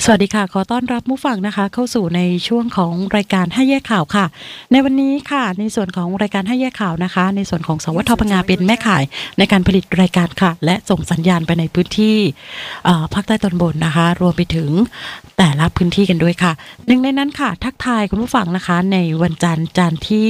สวัสดีค่ะขอต้อนรับผู้ฟังนะคะเข้าสู่ในช่วงของรายการ5แยกข่าวค่ะในวันนี้ค่ะในส่วนของรายการ5แยกข่าวนะคะในส่วนของสวทพังงาเป็นแม่ข่ายในการผลิตรายการค่ะและส่งสัญญาณไปในพื้นที่ภาคใต้ตอนบนนะคะรวมไปถึงแต่ละพื้นที่กันด้วยค่ะหนึ่งในนั้นค่ะทักทายคุณผู้ฟังนะคะในวันจันทร์ที่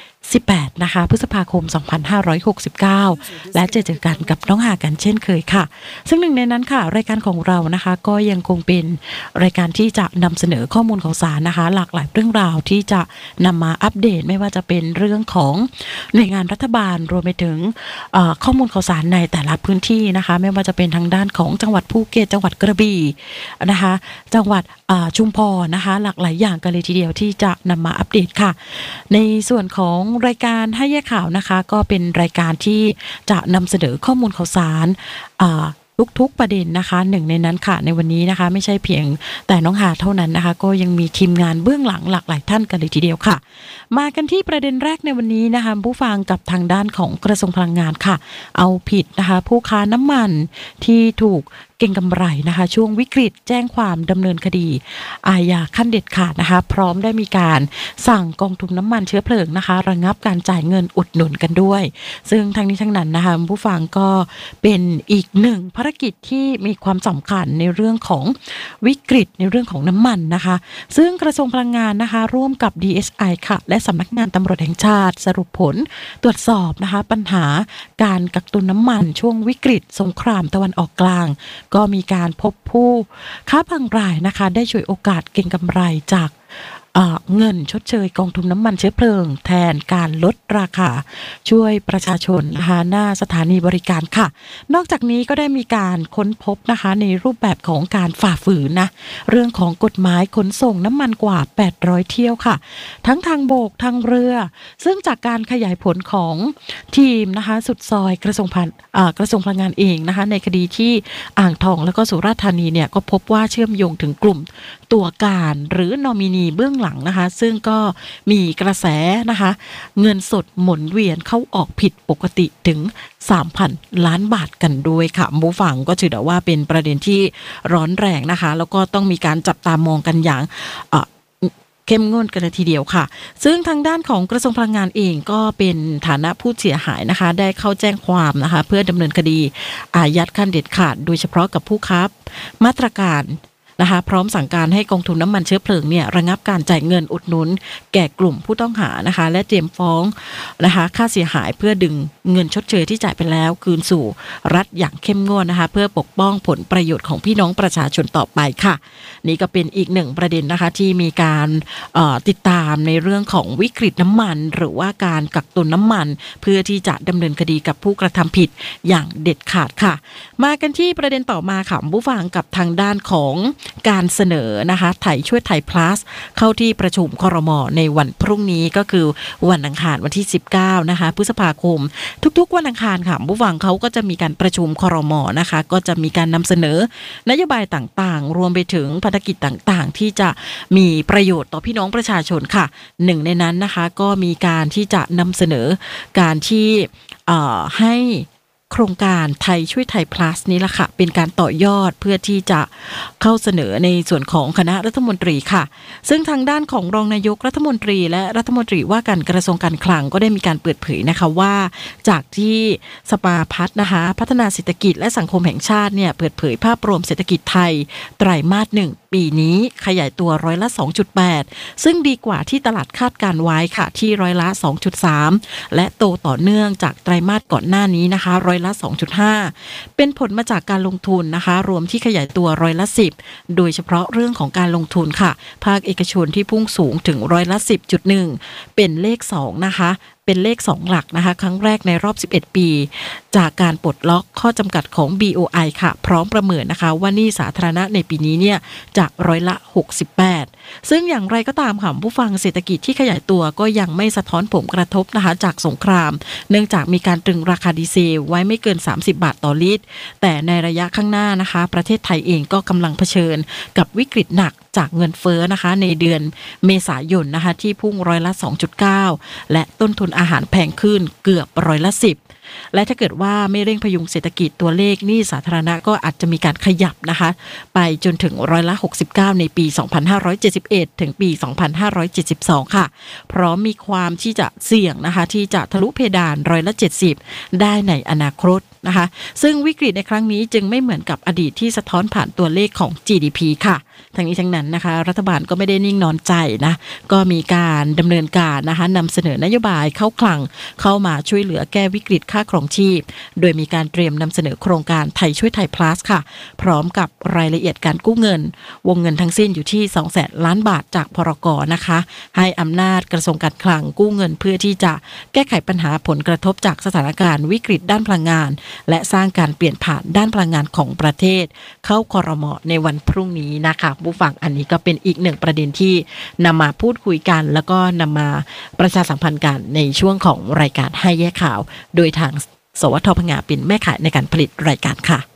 18นะคะพฤษภาคม2569และเจอกันกับน้องหากันเช่นเคยค่ะซึ่งหนึ่งในนั้นค่ะรายการของเรานะคะก็ยังคงเป็นรายการที่จะนำเสนอข้อมูลข่าวสารนะคะหลากหลายเรื่องราวที่จะนำมาอัปเดตไม่ว่าจะเป็นเรื่องของหน่วยงานรัฐบาลรวมไปถึงข้อมูลข่าวสารในแต่ละพื้นที่นะคะไม่ว่าจะเป็นทางด้านของจังหวัดภูเก็ตจังหวัดกระบี่นะคะจังหวัดชุมพรนะคะหลากหลายอย่างกันเลยทีเดียวที่จะนำมาอัปเดตค่ะในส่วนของรายการ5แยกข่าวนะคะก็เป็นรายการที่จะนำเสนอข้อมูลข่าวสารทุกประเด็นนะคะหนึ่งในนั้นค่ะในวันนี้นะคะไม่ใช่เพียงแต่น้องหาเท่านั้นนะคะก็ยังมีทีมงานเบื้องหลังหลากหลายท่านกันเลยทีเดียวค่ะมากันที่ประเด็นแรกในวันนี้นะคะผู้ฟังกับทางด้านของกระทรวงพลังงานค่ะเอาผิดนะคะผู้ค้าน้ำมันที่ถูกเก็งกำไรนะคะช่วงวิกฤตแจ้งความดำเนินคดีอาญาขั้นเด็ดขาดนะคะพร้อมได้มีการสั่งกองทุนน้ำมันเชื้อเพลิงนะคะระงับการจ่ายเงินอุดหนุนกันด้วยซึ่งทั้งนี้ทั้งนั้นนะคะผู้ฟังก็เป็นอีกหนึ่งภารกิจที่มีความสำคัญในเรื่องของวิกฤตในเรื่องของน้ำมันนะคะซึ่งกระทรวงพลังงานนะคะร่วมกับ DSI ค่ะและสำนักงานตำรวจแห่งชาติสรุปผลตรวจสอบนะคะปัญหาการกักตุนน้ำมันช่วงวิกฤตสงครามตะวันออกกลางก็มีการพบผู้ค้าบางรายนะคะได้ฉวยโอกาสเก็งกำไรจากเงินชดเชยกองทุนน้ำมันเชื้อเพลิงแทนการลดราคาช่วยประชาชนนะคะหน้าสถานีบริการค่ะนอกจากนี้ก็ได้มีการค้นพบนะคะในรูปแบบของการฝ่าฝืนนะเรื่องของกฎหมายขนส่งน้ำมันกว่า800เที่ยวค่ะทั้งทางบกทางเรือซึ่งจากการขยายผลของทีมนะคะสุดซอยกระทรวงพลังงานเองนะคะในคดีที่อ่างทองแล้วก็สุราษฎร์ธานีเนี่ยก็พบว่าเชื่อมโยงถึงกลุ่มตัวการหรือนอมินีเบื้องหลังนะคะซึ่งก็มีกระแสนะคะเงินสดหมุนเวียนเข้าออกผิดปกติถึง 3,000 ล้านบาทกันด้วยค่ะผู้ฟังก็ถือว่าเป็นประเด็นที่ร้อนแรงนะคะแล้วก็ต้องมีการจับตามองกันอย่างเข้มงวดกันเลยทีเดียวค่ะซึ่งทางด้านของกระทรวงพลังงานเองก็เป็นฐานะผู้เสียหายนะคะได้เข้าแจ้งความนะคะเพื่อดำเนินคดีอายัดขั้นเด็ดขาดโดยเฉพาะกับผู้ค้ามาตรการนะคะพร้อมสั่งการให้กองทุนน้ำมันเชื้อเพลิงเนี่ยระงับการจ่ายเงินอุดหนุนแก่กลุ่มผู้ต้องหานะคะและเตรียมฟ้องนะคะค่าเสียหายเพื่อดึงเงินชดเชยที่จ่ายไปแล้วคืนสู่รัฐอย่างเข้มงวดนะคะเพื่อปกป้องผลประโยชน์ของพี่น้องประชาชนต่อไปค่ะนี่ก็เป็นอีกหนึ่งประเด็นนะคะที่มีการติดตามในเรื่องของวิกฤตน้ำมันหรือว่าการกักตุนน้ำมันเพื่อที่จะดำเนินคดีกับผู้กระทำผิดอย่างเด็ดขาดค่ะมากันที่ประเด็นต่อมาค่ะผู้ฟังกับทางด้านของการเสนอนะคะไทยช่วยไทย plus เข้าที่ประชุมครม.ในวันพรุ่งนี้ก็คือวันอังคารวันที่19นะคะพฤษภาคมทุกๆวันอังคารค่ะผู้ฟังเขาก็จะมีการประชุมครม.นะคะก็จะมีการนำเสนอนโยบายต่างๆรวมไปถึงภารกิจต่างๆที่จะมีประโยชน์ต่อพี่น้องประชาชนค่ะหนึ่งในนั้นนะคะก็มีการที่จะนำเสนอการที่ให้โครงการไทยช่วยไทย plus นี้ล่ะค่ะเป็นการต่อยอดเพื่อที่จะเข้าเสนอในส่วนของคณะรัฐมนตรีค่ะซึ่งทางด้านของรองนายกรัฐมนตรีและรัฐมนตรีว่าการกระทรวงการคลังก็ได้มีการเปิดเผยนะคะว่าจากที่สภาพัฒน์นะคะพัฒนาเศรษฐกิจและสังคมแห่งชาติเนี่ยเปิดเผยภาพรวมเศรษฐกิจไทยไตรมาส1ปีนี้ขยายตัวร้อยละ 2.8 ซึ่งดีกว่าที่ตลาดคาดการไว้ค่ะที่ร้อยละ 2.3 และโตต่อเนื่องจากไตรมาสก่อนหน้านี้นะคะร้อยละ 2.5 เป็นผลมาจากการลงทุนนะคะรวมที่ขยายตัวร้อยละ 10โดยเฉพาะเรื่องของการลงทุนค่ะภาคเอกชนที่พุ่งสูงถึงร้อยละ 10.1 เป็นเลข2นะคะเป็นเลข2หลักนะคะครั้งแรกในรอบ11ปีจากการปลดล็อกข้อจำกัดของ BOI ค่ะพร้อมประเมินนะคะว่าหนี้สาธารณะในปีนี้เนี่ยจะร้อยละ 68ซึ่งอย่างไรก็ตามค่ะผู้ฟังเศรษฐกิจที่ขยายตัวก็ยังไม่สะท้อนผลกระทบนะคะจากสงครามเนื่องจากมีการตรึงราคาดีเซลไว้ไม่เกิน30บาทต่อลิตรแต่ในระยะข้างหน้านะคะประเทศไทยเองก็กำลังเผชิญกับวิกฤตหนักจากเงินเฟ้อนะคะในเดือนเมษายนนะคะที่พุ่งร้อยละ 2.9 และต้นทุนอาหารแพงขึ้นเกือบร้อยละ 10 และถ้าเกิดว่าไม่เร่งพยุงเศรษฐกิจตัวเลขหนี้สาธารณะก็อาจจะมีการขยับนะคะไปจนถึง69%ในปี 2571 ถึงปี 2572 ค่ะพร้อมมีความที่จะเสี่ยงนะคะที่จะทะลุเพดาน70%ได้ในอนาคตนะคะซึ่งวิกฤตในครั้งนี้จึงไม่เหมือนกับอดีตที่สะท้อนผ่านตัวเลขของ GDP ค่ะทั้งนี้ทั้งนั้นนะคะรัฐบาลก็ไม่ได้นิ่งนอนใจนะก็มีการดำเนินการนะคะนำเสนอนโยบายเข้าคลังเข้ามาช่วยเหลือแก้วิกฤตค่าครองชีพโดยมีการเตรียมนำเสนอโครงการไทยช่วยไทย plus ค่ะพร้อมกับรายละเอียดการกู้เงินวงเงินทั้งสิ้นอยู่ที่ 200,000 ล้านบาทจากพรก.นะคะให้อำนาจกระทรวงการคลังกู้เงินเพื่อที่จะแก้ไขปัญหาผลกระทบจากสถานการณ์วิกฤตด้านพลังงานและสร้างการเปลี่ยนผ่านด้านพลังงานของประเทศเข้าครม.ในวันพรุ่งนี้นะคะผู้ฟังอันนี้ก็เป็นอีกหนึ่งประเด็นที่นำมาพูดคุยกันแล้วก็นำมาประชาสัมพันธ์กันในช่วงของรายการให้แยกข่าวโดยทางสวทพงเป็นแม่ข่ายในการผลิตรายการค่ะ